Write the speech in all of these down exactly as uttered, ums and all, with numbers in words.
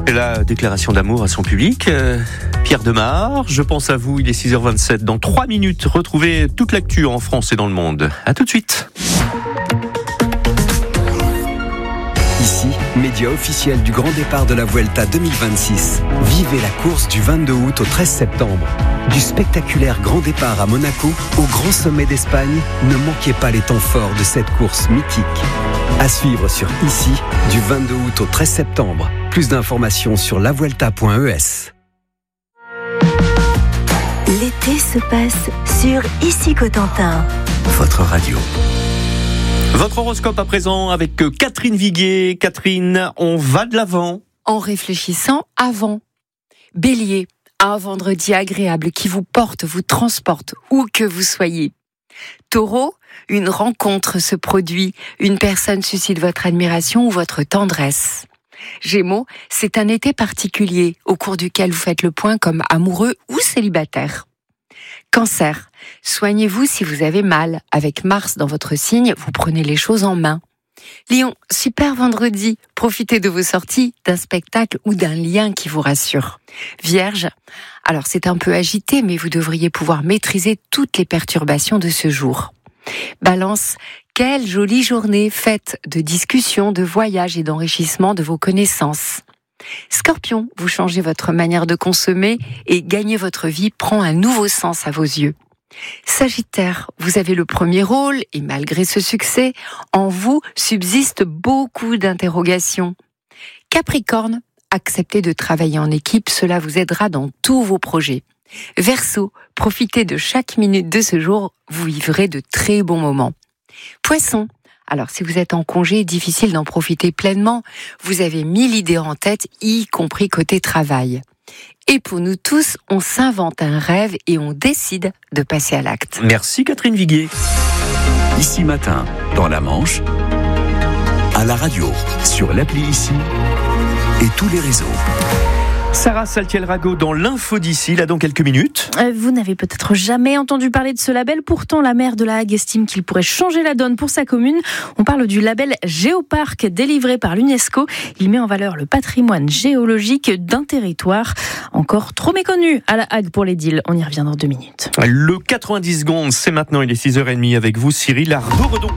Et la déclaration d'amour à son public, euh, Pierre Demar, je pense à vous, il est six heures vingt-sept. Dans trois minutes, retrouvez toute l'actu en France et dans le monde. À tout de suite. Ici, média officiel du grand départ de la Vuelta deux mille vingt-six. Vivez la course du vingt-deux août au treize septembre. Du spectaculaire grand départ à Monaco au grand sommet d'Espagne, ne manquez pas les temps forts de cette course mythique. À suivre sur Ici, du vingt-deux août au treize septembre. Plus d'informations sur la vuelta point e s. L'été se passe sur Ici Cotentin. Votre radio. Votre horoscope à présent avec Catherine Viguier. Catherine, on va de l'avant. En réfléchissant avant. Bélier, un vendredi agréable qui vous porte, vous transporte, où que vous soyez. Taureau, une rencontre se produit, une personne suscite votre admiration ou votre tendresse. Gémeaux, c'est un été particulier au cours duquel vous faites le point comme amoureux ou célibataire. Cancer, soignez-vous si vous avez mal. Avec Mars dans votre signe, vous prenez les choses en main. Lion, super vendredi, profitez de vos sorties, d'un spectacle ou d'un lien qui vous rassure. Vierge, alors c'est un peu agité, mais vous devriez pouvoir maîtriser toutes les perturbations de ce jour. Balance, quelle jolie journée faite de discussions, de voyages et d'enrichissement de vos connaissances. Scorpion, vous changez votre manière de consommer et gagner votre vie prend un nouveau sens à vos yeux. Sagittaire, vous avez le premier rôle et malgré ce succès, en vous subsistent beaucoup d'interrogations. Capricorne, acceptez de travailler en équipe, cela vous aidera dans tous vos projets. Verseau, profitez de chaque minute de ce jour, vous vivrez de très bons moments. Poisson, alors si vous êtes en congé, difficile d'en profiter pleinement, vous avez mille idées en tête, y compris côté travail. Et pour nous tous, on s'invente un rêve et on décide de passer à l'acte. Merci Catherine Viguier. Ici matin, dans la Manche, à la radio, sur l'appli Ici et tous les réseaux. Sarah Saltiel-Rago dans l'info d'ici, là dans quelques minutes. Vous n'avez peut-être jamais entendu parler de ce label, pourtant la maire de La Hague estime qu'il pourrait changer la donne pour sa commune. On parle du label Géoparc délivré par l'UNESCO. Il met en valeur le patrimoine géologique d'un territoire encore trop méconnu à La Hague pour l'édile. On y revient dans deux minutes. Le quatre-vingt-dix secondes, c'est maintenant, il est six heures trente avec vous Cyril Arnaud-Redon.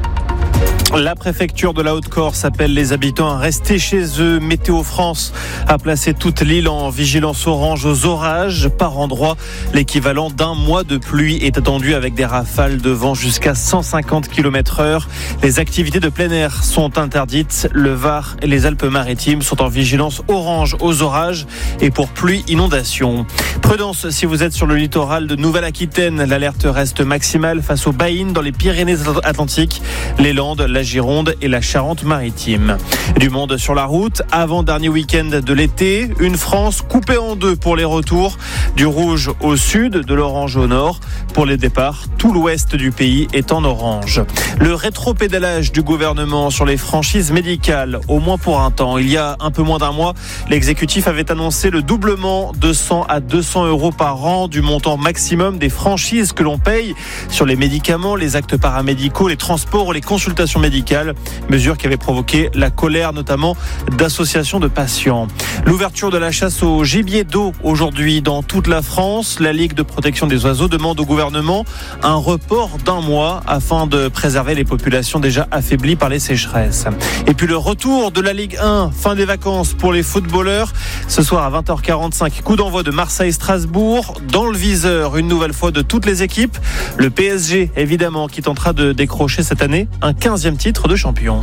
La préfecture de la Haute-Corse appelle les habitants à rester chez eux. Météo France a placé toute l'île en vigilance orange aux orages. Par endroit, l'équivalent d'un mois de pluie est attendu avec des rafales de vent jusqu'à cent cinquante kilomètres heure. Les activités de plein air sont interdites. Le Var et les Alpes-Maritimes sont en vigilance orange aux orages et pour pluie inondation. Prudence si vous êtes sur le littoral de Nouvelle-Aquitaine. L'alerte reste maximale face aux baïnes dans les Pyrénées-Atlantiques, les Landes, la Gironde et la Charente-Maritime. Du monde sur la route, avant-dernier week-end de l'été, une France coupée en deux pour les retours, du rouge au sud, de l'orange au nord. Pour les départs, tout l'ouest du pays est en orange. Le rétropédalage du gouvernement sur les franchises médicales, au moins pour un temps. Il y a un peu moins d'un mois, l'exécutif avait annoncé le doublement de cent à deux cents euros par an du montant maximum des franchises que l'on paye sur les médicaments, les actes paramédicaux, les transports ou les consultations médicale, mesure qui avait provoqué la colère notamment d'associations de patients. L'ouverture de la chasse au gibier d'eau aujourd'hui dans toute la France. La Ligue de protection des oiseaux demande au gouvernement un report d'un mois afin de préserver les populations déjà affaiblies par les sécheresses. Et puis le retour de la Ligue un, fin des vacances pour les footballeurs. Ce soir à vingt heures quarante-cinq, coup d'envoi de Marseille-Strasbourg. Dans le viseur, une nouvelle fois de toutes les équipes. Le P S G, évidemment, qui tentera de décrocher cette année un quinzième titre de champion.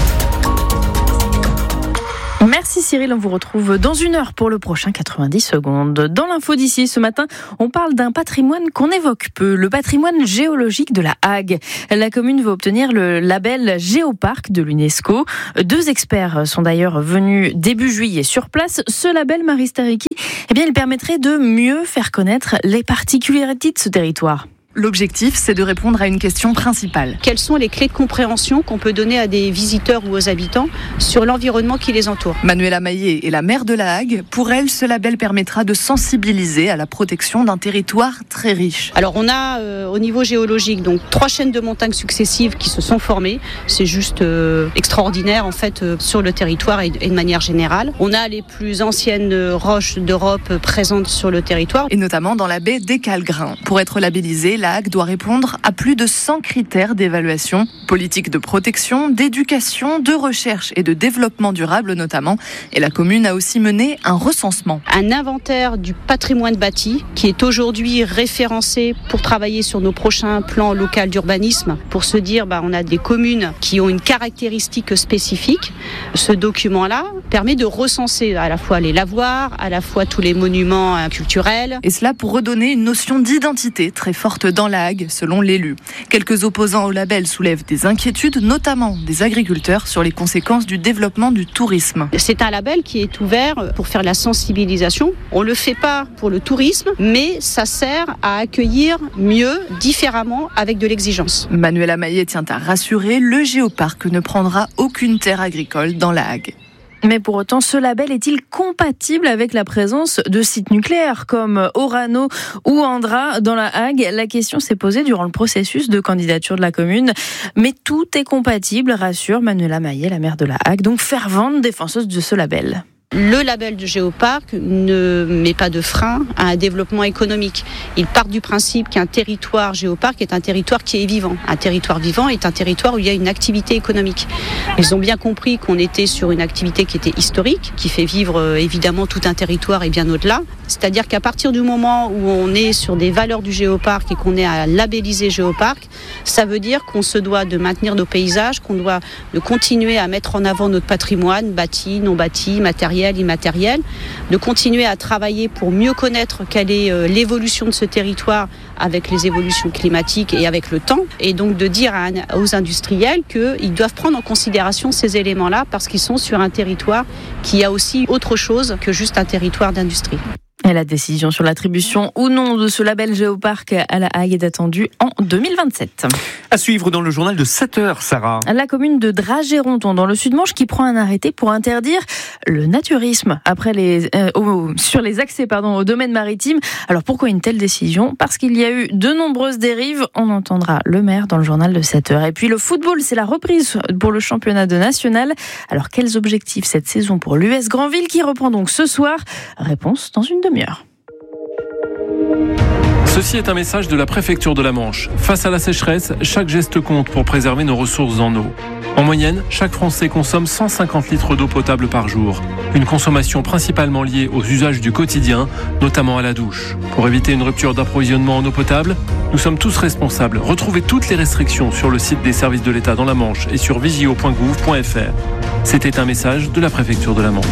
Merci Cyril, on vous retrouve dans une heure pour le prochain quatre-vingt-dix secondes. Dans l'info d'ici, ce matin, on parle d'un patrimoine qu'on évoque peu, le patrimoine géologique de La Hague. La commune veut obtenir le label Géoparc de l'UNESCO. Deux experts sont d'ailleurs venus début juillet sur place. Ce label, Marie Staricki, eh bien, il permettrait de mieux faire connaître les particularités de ce territoire. l'objectif, c'est de répondre à une question principale. Quelles sont les clés de compréhension qu'on peut donner à des visiteurs ou aux habitants sur l'environnement qui les entoure? Manuela Maillet est la maire de La Hague. Pour elle, ce label permettra de sensibiliser à la protection d'un territoire très riche. Alors on a euh, au niveau géologique donc trois chaînes de montagnes successives qui se sont formées. C'est juste euh, extraordinaire en fait euh, sur le territoire et, et de manière générale. On a les plus anciennes roches d'Europe présentes sur le territoire. Et notamment dans la baie des Calgrins. Pour être labellisée, La Hague doit répondre à plus de cent critères d'évaluation. Politique de protection, d'éducation, de recherche et de développement durable notamment. Et la commune a aussi mené un recensement. Un inventaire du patrimoine bâti qui est aujourd'hui référencé pour travailler sur nos prochains plans locaux d'urbanisme. Pour se dire, bah, on a des communes qui ont une caractéristique spécifique. Ce document-là permet de recenser à la fois les lavoirs, à la fois tous les monuments culturels. Et cela pour redonner une notion d'identité très forte dans La Hague, selon l'élu. Quelques opposants au label soulèvent des inquiétudes, notamment des agriculteurs, sur les conséquences du développement du tourisme. C'est un label qui est ouvert pour faire la sensibilisation. On ne le fait pas pour le tourisme, mais ça sert à accueillir mieux, différemment, avec de l'exigence. Manuela Maillet tient à rassurer, le géoparc ne prendra aucune terre agricole dans La Hague. Mais pour autant, ce label est-il compatible avec la présence de sites nucléaires comme Orano ou Andra dans La Hague? La question s'est posée durant le processus de candidature de la commune. Mais tout est compatible, rassure Manuela Maillet, la maire de La Hague, donc fervente défenseuse de ce label. Le label de géoparc ne met pas de frein à un développement économique. Il part du principe qu'un territoire géoparc est un territoire qui est vivant. Un territoire vivant est un territoire où il y a une activité économique. Ils ont bien compris qu'on était sur une activité qui était historique, qui fait vivre évidemment tout un territoire et bien au-delà. C'est-à-dire qu'à partir du moment où on est sur des valeurs du géoparc et qu'on est à labelliser géoparc, ça veut dire qu'on se doit de maintenir nos paysages, qu'on doit de continuer à mettre en avant notre patrimoine, bâti, non bâti, matériel, immatériel, de continuer à travailler pour mieux connaître quelle est l'évolution de ce territoire avec les évolutions climatiques et avec le temps, et donc de dire à, aux industriels qu'ils doivent prendre en considération ces éléments-là parce qu'ils sont sur un territoire qui a aussi autre chose que juste un territoire d'industrie. Et la décision sur l'attribution ou non de ce label géoparc à La Hague est attendue en deux mille vingt-sept. À suivre dans le journal de sept heures, Sarah. La commune de Dragéronton, dans le Sud-Manche, qui prend un arrêté pour interdire le naturisme après les, euh, au, sur les accès pardon, au domaine maritime. Alors pourquoi une telle décision? Parce qu'il y a eu de nombreuses dérives. On entendra le maire dans le journal de sept heures. Et puis le football, c'est la reprise pour le championnat de national. Alors quels objectifs cette saison pour l'U S Grandville qui reprend donc ce soir? Réponse dans une demi-heure. Ceci est un message de la préfecture de la Manche. Face à la sécheresse, chaque geste compte pour préserver nos ressources en eau. En moyenne, chaque Français consomme cent cinquante litres d'eau potable par jour. Une consommation principalement liée aux usages du quotidien, notamment à la douche. Pour éviter une rupture d'approvisionnement en eau potable, nous sommes tous responsables. Retrouvez toutes les restrictions sur le site des services de l'État dans la Manche et sur vigio point gouv point f r. C'était un message de la préfecture de la Manche.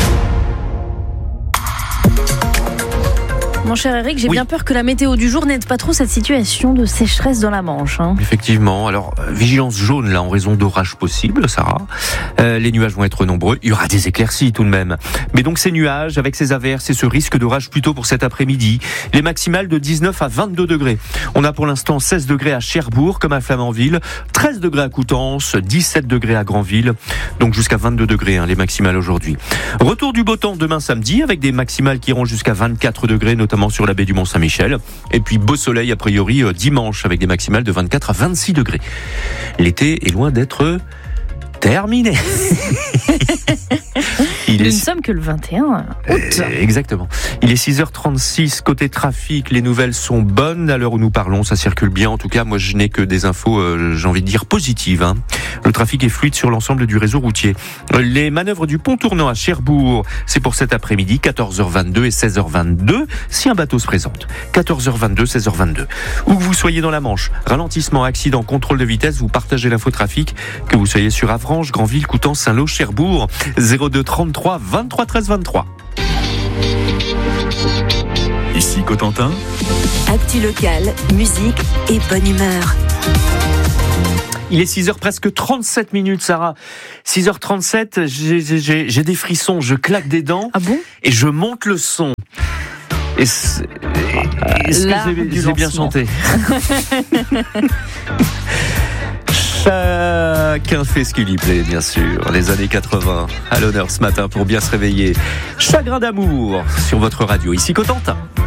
Mon cher Eric, j'ai oui. bien peur que la météo du jour n'aide pas trop cette situation de sécheresse dans la Manche. Hein. Effectivement. Alors, euh, vigilance jaune, là, en raison d'orages possibles, Sarah. Euh, les nuages vont être nombreux. Il y aura des éclaircies, tout de même. Mais donc, ces nuages, avec ces averses et ce risque d'orage plutôt pour cet après-midi. Les maximales de dix-neuf à vingt-deux degrés. On a pour l'instant seize degrés à Cherbourg, comme à Flamanville. treize degrés à Coutances. dix-sept degrés à Granville. Donc, jusqu'à vingt-deux degrés, hein, les maximales aujourd'hui. Retour du beau temps demain samedi, avec des maximales qui iront jusqu'à vingt-quatre degrés, notamment sur la baie du Mont-Saint-Michel. Et puis beau soleil a priori dimanche avec des maximales de vingt-quatre à vingt-six degrés. L'été est loin d'être terminé. Il Nous est... ne sommes que le vingt et un août. Euh, exactement. Il est six heures trente-six. Côté trafic, les nouvelles sont bonnes. À l'heure où nous parlons, ça circule bien. En tout cas, moi, je n'ai que des infos, euh, j'ai envie de dire, positives. Hein. Le trafic est fluide sur l'ensemble du réseau routier. Les manœuvres du pont tournant à Cherbourg, c'est pour cet après-midi, quatorze heures vingt-deux et seize heures vingt-deux, si un bateau se présente. quatorze heures vingt-deux, seize heures vingt-deux. Où que vous soyez dans la Manche, ralentissement, accident, contrôle de vitesse, vous partagez l'infotrafic, que vous soyez sur Avranches, Granville, Coutances, Saint-Lô, Cherbourg, zéro deux trente-trois vingt-trois treize vingt-trois. Ici Cotentin. Actu locale, musique et bonne humeur. Il est six heures presque trente-sept minutes, Sarah. six heures trente-sept, j'ai, j'ai, j'ai des frissons, je claque des dents. Ah bon ? Et je monte le son. Est-ce, est-ce que j'ai, j'ai bien chanté? Chacun fait ce qui lui plaît, bien sûr. Les années quatre-vingts à l'honneur ce matin pour bien se réveiller. Chagrin d'amour sur votre radio, ici Cotentin.